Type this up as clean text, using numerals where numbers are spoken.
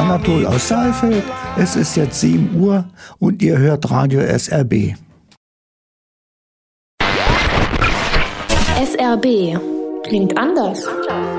Anatol aus Saalfeld. Es ist jetzt 7 Uhr und ihr hört Radio SRB. SRB klingt anders.